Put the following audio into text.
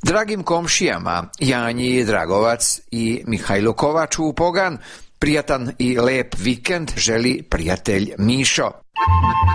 Dragim komšijama Janji Dragovac i Mihajlu Kovaču u Pogan prijatan i lep vikend želi prijatelj Mišo.